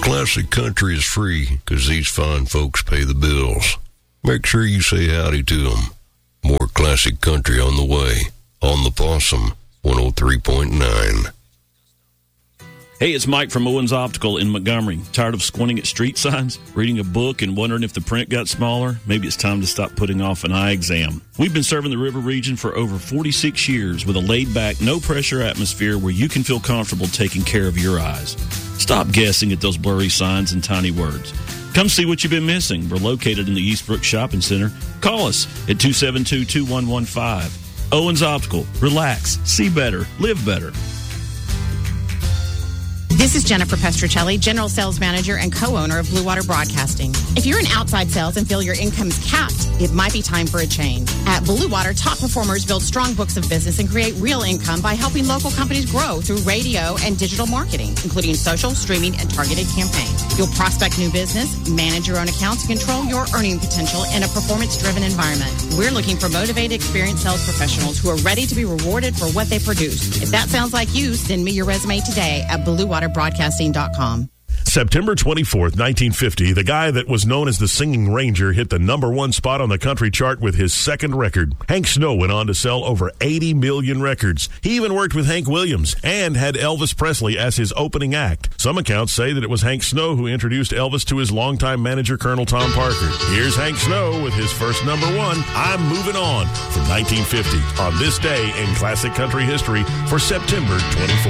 Classic Country is free because these fine folks pay the bills. Make sure you say howdy to them. More Classic Country on the way. On the Possum, 103.9. Hey, it's Mike from Owens Optical in Montgomery. Tired of squinting at street signs, reading a book, and wondering if the print got smaller? Maybe it's time to stop putting off an eye exam. We've been serving the River region for over 46 years with a laid-back, no-pressure atmosphere where you can feel comfortable taking care of your eyes. Stop guessing at those blurry signs and tiny words. Come see what you've been missing. We're located in the Eastbrook Shopping Center. Call us at 272-2115. Owens Optical. Relax, see better, live better. This is Jennifer Pestricelli, General Sales Manager and co-owner of Blue Water Broadcasting. If you're in outside sales and feel your income is capped, it might be time for a change. At Blue Water, top performers build strong books of business and create real income by helping local companies grow through radio and digital marketing, including social, streaming, and targeted campaigns. You'll prospect new business, manage your own accounts, and control your earning potential in a performance-driven environment. We're looking for motivated, experienced sales professionals who are ready to be rewarded for what they produce. If that sounds like you, send me your resume today at BlueWaterBroadcasting.com. September 24th, 1950, the guy that was known as the Singing Ranger hit the #1 spot on the country chart with his second record. Hank Snow went on to sell over 80 million records. He even worked with Hank Williams and had Elvis Presley as his opening act. Some accounts say that it was Hank Snow who introduced Elvis to his longtime manager, Colonel Tom Parker. Here's Hank Snow with his first #1, I'm Moving On, from 1950, on this day in classic country history for September 24th.